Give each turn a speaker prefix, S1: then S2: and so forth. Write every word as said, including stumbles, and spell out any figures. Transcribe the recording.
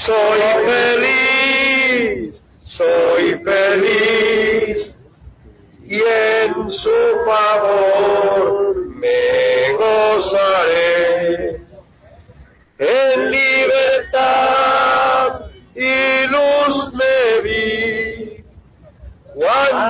S1: Soy feliz, soy feliz, y en su favor me gozaré. En libertad